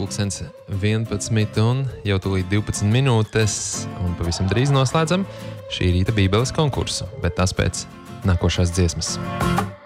pulkstens 11 un jau tūlīt 12 minūtes, un pavisam drīz noslēdzam šī rīta Bībeles konkursu, bet tas pēc nākošās dziesmas.